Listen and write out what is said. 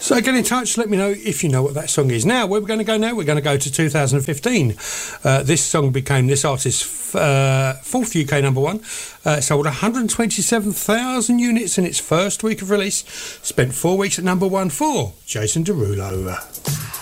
So get in touch, let me know if you know what that song is. Now, where we're going to go now? We're going to go to 2015. This song became this artist's fourth UK number one. Sold 127,000 units in its first week of release. Spent 4 weeks at number one for Jason Derulo.